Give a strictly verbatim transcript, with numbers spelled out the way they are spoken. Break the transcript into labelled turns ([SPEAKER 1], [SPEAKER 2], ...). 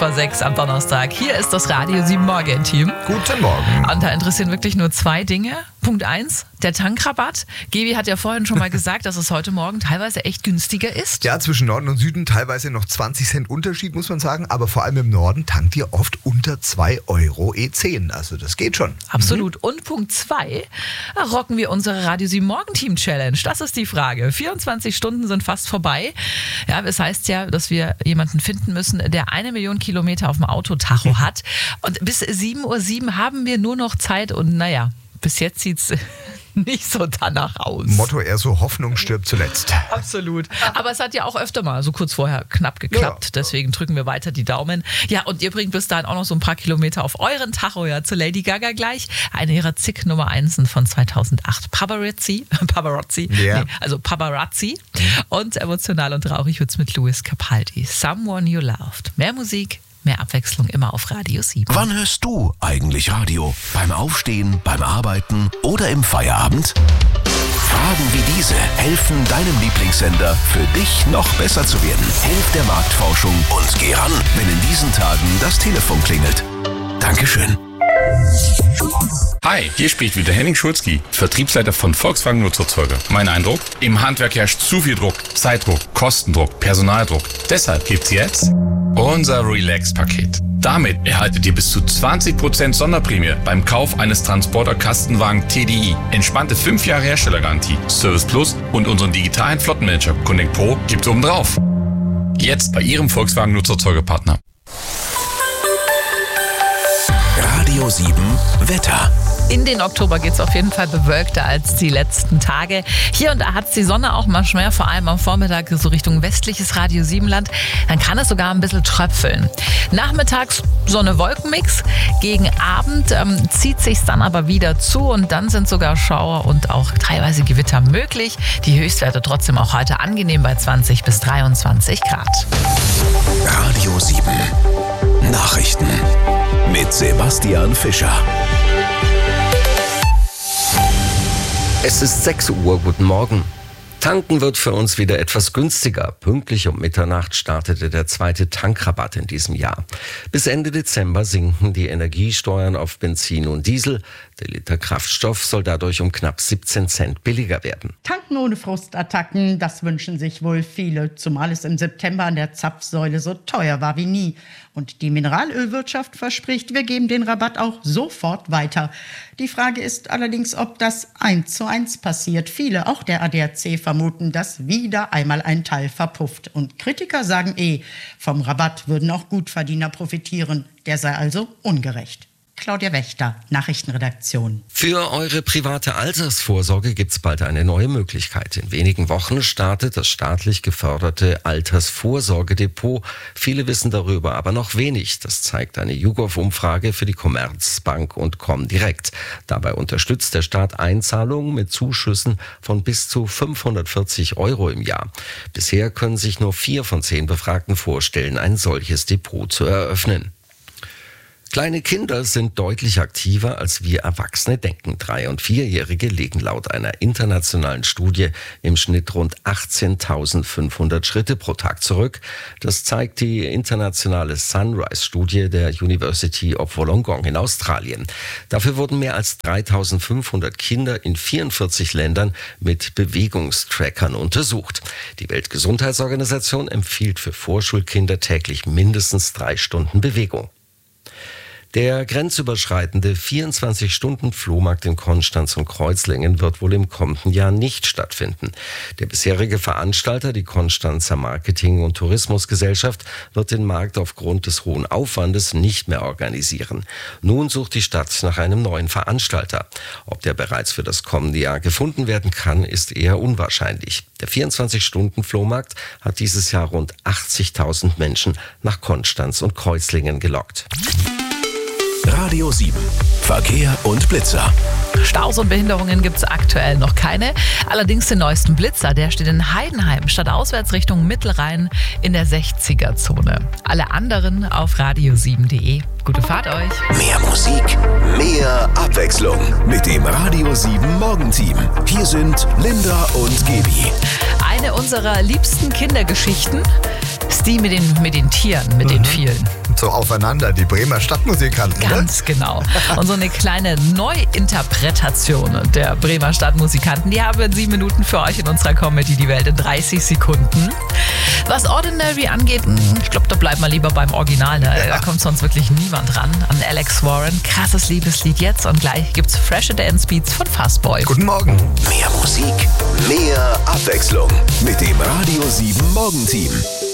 [SPEAKER 1] vor sechs am Donnerstag. Hier ist das Radio sieben Morgen-Team.
[SPEAKER 2] Guten Morgen.
[SPEAKER 1] Und da interessieren wirklich nur zwei Dinge. Punkt eins, der Tankrabatt. Gebi hat ja vorhin schon mal gesagt, dass es heute Morgen teilweise echt günstiger ist.
[SPEAKER 2] Ja, zwischen Norden und Süden teilweise noch zwanzig Cent Unterschied, muss man sagen. Aber vor allem im Norden tankt ihr oft unter zwei Euro E zehn. Also das geht schon.
[SPEAKER 1] Absolut. Mhm. Und Punkt zwei, rocken wir unsere Radio sieben Morgen-Team Challenge. Das ist die Frage. vierundzwanzig Stunden sind fast vorbei. Ja, das heißt ja, dass wir jemanden finden müssen, der eine Million Kilometer auf dem Autotacho hat. Und bis sieben Uhr sieben haben wir nur noch Zeit und naja, bis jetzt sieht es nicht so danach aus.
[SPEAKER 2] Motto eher so, Hoffnung stirbt zuletzt.
[SPEAKER 1] Absolut. Aber es hat ja auch öfter mal so kurz vorher knapp geklappt. Ja. Deswegen drücken wir weiter die Daumen. Ja, und ihr bringt bis dahin auch noch so ein paar Kilometer auf euren Tacho, ja, zu Lady Gaga gleich. Eine ihrer zig Nummer Einsen von zweitausendacht. Paparazzi. Paparazzi. Yeah. Nee, also Paparazzi. Und emotional und traurig wird's mit Louis Capaldi. Someone You Loved. Mehr Musik, mehr Abwechslung immer auf Radio sieben.
[SPEAKER 3] Wann hörst du eigentlich Radio? Beim Aufstehen, beim Arbeiten oder im Feierabend? Fragen wie diese helfen deinem Lieblingssender, für dich noch besser zu werden. Hilf der Marktforschung und geh ran, wenn in diesen Tagen das Telefon klingelt. Dankeschön.
[SPEAKER 4] Hi, hier spricht wieder Henning Schulzki, Vertriebsleiter von Volkswagen Nutzerzeuger. Mein Eindruck? Im Handwerk herrscht zu viel Druck, Zeitdruck, Kostendruck, Personaldruck. Deshalb gibt's jetzt unser Relax-Paket. Damit erhaltet ihr bis zu zwanzig Prozent Sonderprämie beim Kauf eines Transporter-Kastenwagen T D I. Entspannte fünf Jahre Herstellergarantie, Service Plus und unseren digitalen Flottenmanager Connect Pro gibt's obendrauf. Jetzt bei Ihrem Volkswagen Nutzerzeugerpartner.
[SPEAKER 3] Radio sieben Wetter.
[SPEAKER 1] In den Oktober geht es auf jeden Fall bewölkter als die letzten Tage. Hier und da hat es die Sonne auch mal schwer, vor allem am Vormittag so Richtung westliches Radio sieben Land. Dann kann es sogar ein bisschen tröpfeln. Nachmittags Sonne-Wolken-Mix. Gegen Abend ähm, zieht sich's dann aber wieder zu und dann sind sogar Schauer und auch teilweise Gewitter möglich. Die Höchstwerte trotzdem auch heute angenehm bei zwanzig bis dreiundzwanzig Grad.
[SPEAKER 3] Radio sieben Nachrichten mit Sebastian Fischer.
[SPEAKER 5] Es ist sechs Uhr, guten Morgen. Tanken wird für uns wieder etwas günstiger. Pünktlich um Mitternacht startete der zweite Tankrabatt in diesem Jahr. Bis Ende Dezember sinken die Energiesteuern auf Benzin und Diesel. Der Liter Kraftstoff soll dadurch um knapp siebzehn Cent billiger werden.
[SPEAKER 6] Tanken ohne Frustattacken, das wünschen sich wohl viele, zumal es im September an der Zapfsäule so teuer war wie nie. Und die Mineralölwirtschaft verspricht, wir geben den Rabatt auch sofort weiter. Die Frage ist allerdings, ob das eins zu eins passiert. Viele, auch der A D A C, vermuten, dass wieder einmal ein Teil verpufft. Und Kritiker sagen eh, vom Rabatt würden auch Gutverdiener profitieren. Der sei also ungerecht. Claudia Wächter, Nachrichtenredaktion.
[SPEAKER 5] Für eure private Altersvorsorge gibt's bald eine neue Möglichkeit. In wenigen Wochen startet das staatlich geförderte Altersvorsorgedepot. Viele wissen darüber aber noch wenig. Das zeigt eine YouGov-Umfrage für die Commerzbank und Comdirect. Dabei unterstützt der Staat Einzahlungen mit Zuschüssen von bis zu fünfhundertvierzig Euro im Jahr. Bisher können sich nur vier von zehn Befragten vorstellen, ein solches Depot zu eröffnen. Kleine Kinder sind deutlich aktiver, als wir Erwachsene denken. Drei- und Vierjährige legen laut einer internationalen Studie im Schnitt rund achtzehntausendfünfhundert Schritte pro Tag zurück. Das zeigt die internationale Sunrise-Studie der University of Wollongong in Australien. Dafür wurden mehr als dreitausendfünfhundert Kinder in vierundvierzig Ländern mit Bewegungstrackern untersucht. Die Weltgesundheitsorganisation empfiehlt für Vorschulkinder täglich mindestens drei Stunden Bewegung. Der grenzüberschreitende vierundzwanzig-Stunden-Flohmarkt in Konstanz und Kreuzlingen wird wohl im kommenden Jahr nicht stattfinden. Der bisherige Veranstalter, die Konstanzer Marketing- und Tourismusgesellschaft, wird den Markt aufgrund des hohen Aufwandes nicht mehr organisieren. Nun sucht die Stadt nach einem neuen Veranstalter. Ob der bereits für das kommende Jahr gefunden werden kann, ist eher unwahrscheinlich. Der vierundzwanzig-Stunden-Flohmarkt hat dieses Jahr rund achtzigtausend Menschen nach Konstanz und Kreuzlingen gelockt.
[SPEAKER 3] Radio sieben. Verkehr und Blitzer.
[SPEAKER 1] Staus und Behinderungen gibt es aktuell noch keine. Allerdings den neuesten Blitzer, der steht in Heidenheim, stadtauswärts Richtung Mittelrhein in der sechziger-Zone. Alle anderen auf radio sieben punkt de. Gute Fahrt euch.
[SPEAKER 3] Mehr Musik, mehr Abwechslung mit dem Radio sieben Morgenteam. Hier sind Linda und Gebi.
[SPEAKER 1] Eine unserer liebsten Kindergeschichten. die mit den, mit den Tieren, mit mhm. den vielen.
[SPEAKER 2] So aufeinander, die Bremer Stadtmusikanten.
[SPEAKER 1] Ganz ne? genau. Und so eine kleine Neuinterpretation der Bremer Stadtmusikanten, die haben wir in sieben Minuten für euch in unserer Comedy Die Welt in dreißig Sekunden. Was Ordinary angeht, ich glaube, da bleibt man lieber beim Original. Ne? Da kommt sonst wirklich niemand ran. An Alex Warren. Krasses Liebeslied jetzt. Und gleich gibt's frische Dance Beats von Fastboy.
[SPEAKER 2] Guten Morgen.
[SPEAKER 3] Mehr Musik, mehr Abwechslung mit dem Radio sieben Morgenteam.